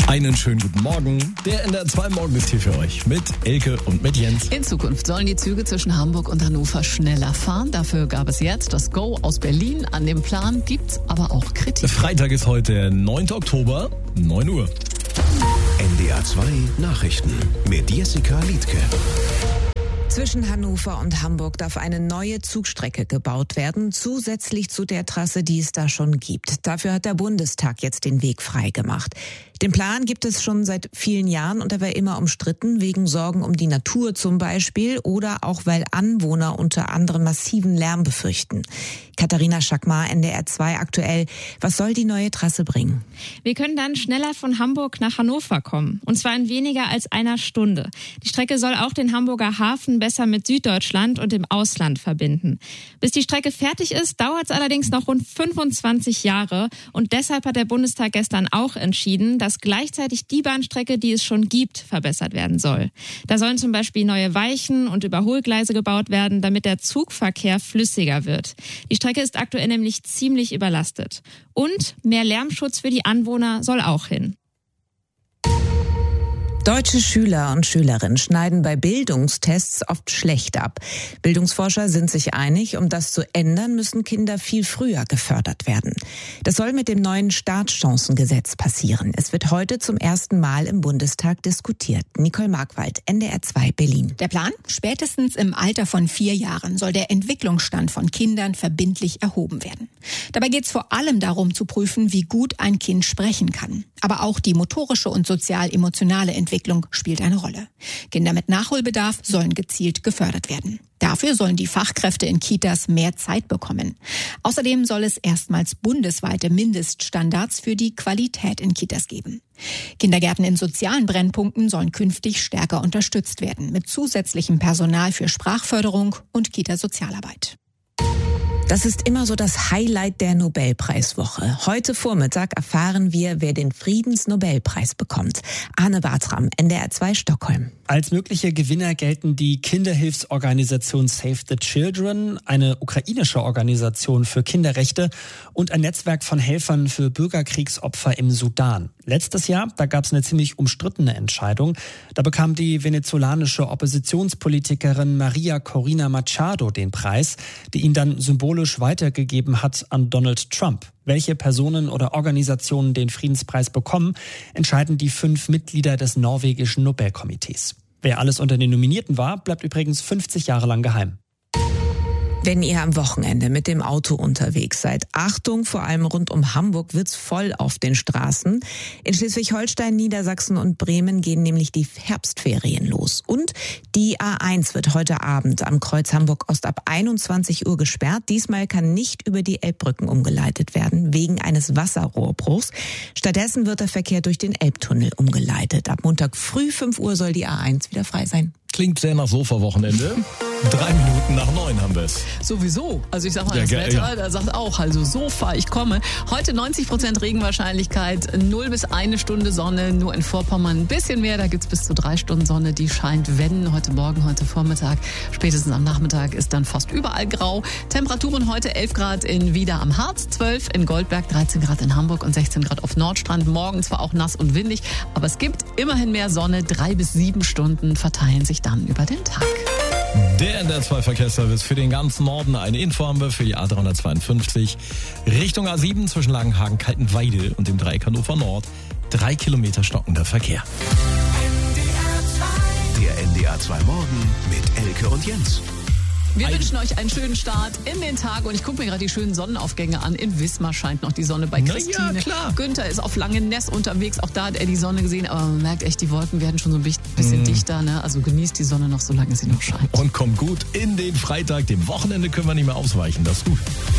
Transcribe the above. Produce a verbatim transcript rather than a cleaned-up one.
Einen schönen guten Morgen. Der N D R zwei Morgen ist hier für euch mit Elke und mit Jens. In Zukunft sollen die Züge zwischen Hamburg und Hannover schneller fahren. Dafür gab es jetzt das Go aus Berlin. An dem Plan gibt's aber auch Kritik. Freitag ist heute der neunte Oktober, neun Uhr. N D R zwei Nachrichten mit Jessica Liedtke. Zwischen Hannover und Hamburg darf eine neue Zugstrecke gebaut werden, zusätzlich zu der Trasse, die es da schon gibt. Dafür hat der Bundestag jetzt den Weg freigemacht. Den Plan gibt es schon seit vielen Jahren und er war immer umstritten, wegen Sorgen um die Natur zum Beispiel oder auch weil Anwohner unter anderem massiven Lärm befürchten. Katharina Schackmar, N D R zwei aktuell. Was soll die neue Trasse bringen? Wir können dann schneller von Hamburg nach Hannover kommen. Und zwar in weniger als einer Stunde. Die Strecke soll auch den Hamburger Hafen besser mit Süddeutschland und dem Ausland verbinden. Bis die Strecke fertig ist, dauert es allerdings noch rund fünfundzwanzig Jahre. Und deshalb hat der Bundestag gestern auch entschieden, dass gleichzeitig die Bahnstrecke, die es schon gibt, verbessert werden soll. Da sollen zum Beispiel neue Weichen und Überholgleise gebaut werden, damit der Zugverkehr flüssiger wird. Die Strecke ist aktuell nämlich ziemlich überlastet. Und mehr Lärmschutz für die Anwohner soll auch hin. Deutsche Schüler und Schülerinnen schneiden bei Bildungstests oft schlecht ab. Bildungsforscher sind sich einig, um das zu ändern, müssen Kinder viel früher gefördert werden. Das soll mit dem neuen Startchancengesetz passieren. Es wird heute zum ersten Mal im Bundestag diskutiert. Nicole Markwald, N D R zwei Berlin. Der Plan? Spätestens im Alter von vier Jahren soll der Entwicklungsstand von Kindern verbindlich erhoben werden. Dabei geht es vor allem darum zu prüfen, wie gut ein Kind sprechen kann. Aber auch die motorische und sozial-emotionale Entwicklung Entwicklung spielt eine Rolle. Kinder mit Nachholbedarf sollen gezielt gefördert werden. Dafür sollen die Fachkräfte in Kitas mehr Zeit bekommen. Außerdem soll es erstmals bundesweite Mindeststandards für die Qualität in Kitas geben. Kindergärten in sozialen Brennpunkten sollen künftig stärker unterstützt werden, mit zusätzlichem Personal für Sprachförderung und Kita-Sozialarbeit. Das ist immer so das Highlight der Nobelpreiswoche. Heute Vormittag erfahren wir, wer den Friedensnobelpreis bekommt. Arne Bartram, N D R zwei Stockholm. Als mögliche Gewinner gelten die Kinderhilfsorganisation Save the Children, eine ukrainische Organisation für Kinderrechte und ein Netzwerk von Helfern für Bürgerkriegsopfer im Sudan. Letztes Jahr, da gab es eine ziemlich umstrittene Entscheidung. Da bekam die venezolanische Oppositionspolitikerin Maria Corina Machado den Preis, die ihn dann symbolisch weitergegeben hat an Donald Trump. Welche Personen oder Organisationen den Friedenspreis bekommen, entscheiden die fünf Mitglieder des norwegischen Nobelkomitees. Wer alles unter den Nominierten war, bleibt übrigens fünfzig Jahre lang geheim. Wenn ihr am Wochenende mit dem Auto unterwegs seid, Achtung, vor allem rund um Hamburg wird's voll auf den Straßen. In Schleswig-Holstein, Niedersachsen und Bremen gehen nämlich die Herbstferien los. Und die A eins wird heute Abend am Kreuz Hamburg-Ost ab einundzwanzig Uhr gesperrt. Diesmal kann nicht über die Elbbrücken umgeleitet werden, wegen eines Wasserrohrbruchs. Stattdessen wird der Verkehr durch den Elbtunnel umgeleitet. Ab Montag früh fünf Uhr soll die A eins wieder frei sein. Klingt sehr nach Sofa-Wochenende. Drei Minuten nach neun haben wir es. Sowieso. Also ich sag mal, Ja, das geil, Wetter, ja. da sagt auch, also Sofa, ich komme. Heute neunzig Prozent Regenwahrscheinlichkeit, null bis eine Stunde Sonne, nur in Vorpommern ein bisschen mehr. Da gibt's bis zu drei Stunden Sonne, die scheint, wenn heute Morgen, heute Vormittag, spätestens am Nachmittag ist dann fast überall grau. Temperaturen heute elf Grad in Wieder am Harz, zwölf in Goldberg, dreizehn Grad in Hamburg und sechzehn Grad auf Nordstrand. Morgen zwar auch nass und windig, aber es gibt immerhin mehr Sonne. Drei bis sieben Stunden verteilen sich dann über den Tag. Der N D R zwei Verkehrsservice für den ganzen Norden. Eine Info haben wir für die A dreihundertzweiundfünfzig. Richtung A sieben zwischen Langenhagen, Kaltenweide und dem Dreieck Hannover Nord. Drei Kilometer stockender Verkehr. Der N D R zwei Morgen mit Elke und Jens. Wir wünschen euch einen schönen Start in den Tag und ich gucke mir gerade die schönen Sonnenaufgänge an. In Wismar scheint noch die Sonne bei Na Christine. ja, klar. Günther ist auf Langeness unterwegs, auch da hat er die Sonne gesehen, aber man merkt echt, die Wolken werden schon so ein bisschen mm. dichter. Ne? Also genießt die Sonne noch, solange sie noch scheint. Und kommt gut in den Freitag. Dem Wochenende können wir nicht mehr ausweichen. Das ist gut.